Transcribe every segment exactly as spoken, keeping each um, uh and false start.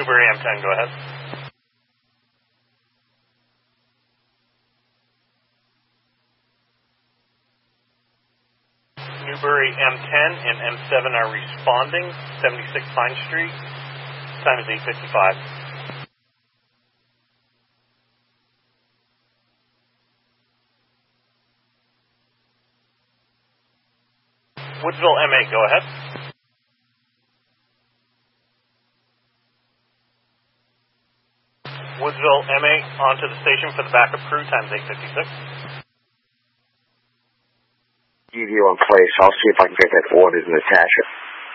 Newbury M ten, go ahead. Newbury M ten and M seven are responding, seventy-six Pine Street. Time is eight fifty-five. Woodsville M eight, go ahead. Woodsville M eight onto the station for the backup crew, times eight fifty-six. G V O in place. I'll see if I can get that ordered and attach it.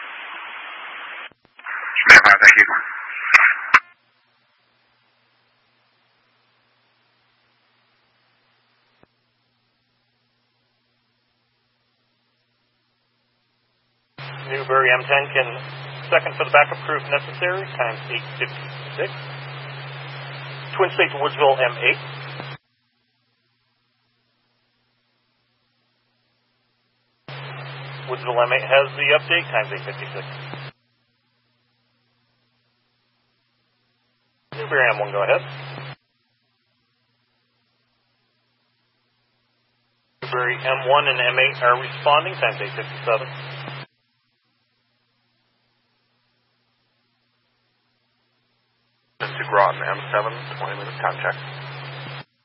Thank you. Newbury M ten can second for the backup crew if necessary, times eight fifty-six. Twin State to Woodsville M eight. Woodsville M eight has the update, times eight fifty-six. Newbury M one, go ahead. Newbury M one and M eight are responding, times eight fifty-seven. To Groton M seven, twenty minutes time check.